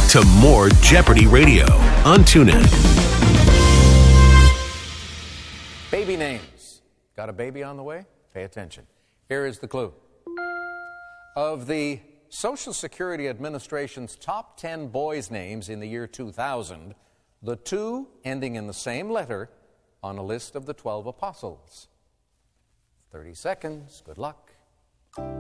back to more Jeopardy Radio on TuneIn. Baby names. Got a baby on the way? Pay attention. Here is the clue. Of the Social Security Administration's top 10 boys' names in the year 2000, the two ending in the same letter on a list of the 12 apostles. 30 seconds. Good luck.